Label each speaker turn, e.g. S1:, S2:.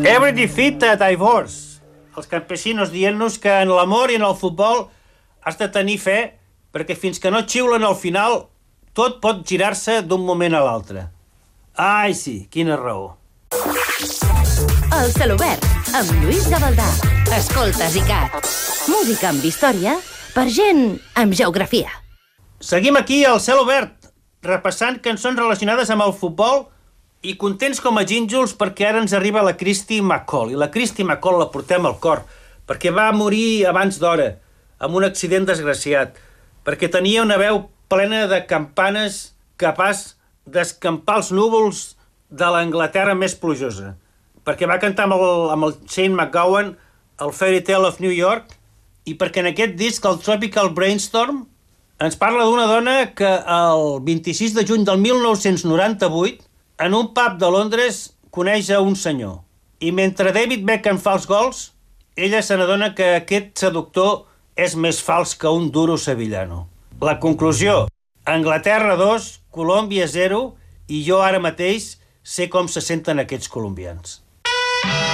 S1: Every defeat a divorce. Els campesinos dient-nos que en l'amor i en el futbol has de tenir fe, perquè fins que no xiulen al final, tot pot girar-se d'un moment a l'altre. Ai, sí, quina raó.
S2: El Celobert, amb Lluís Gavaldà. Escoltes ICAT. Música amb història per gent amb geografia.
S1: Seguim aquí al Cel Obert, repassant cançons relacionades amb el futbol i contents com a gínjols perquè ara ens arriba la Kirsty MacColl. I la Kirsty MacColl la portem al cor, perquè va morir abans d'hora, amb un accident desgraciat, perquè tenia una veu plena de campanes capaç d'escampar els núvols de l'Anglaterra més plujosa, perquè va cantar amb el Shane MacGowan el Fairy Tale of New York, i perquè en aquest disc, el Tropical Brainstorm, ens parla d'una dona que el 26 de juny del 1998, en un pub de Londres, coneix a un senyor. I mentre David Beckham fa els gols, ella se n'adona que aquest seductor és més fals que un duro sevillano. La conclusió: Anglaterra 2, Colòmbia 0, i jo ara mateix sé com se senten aquests colombians.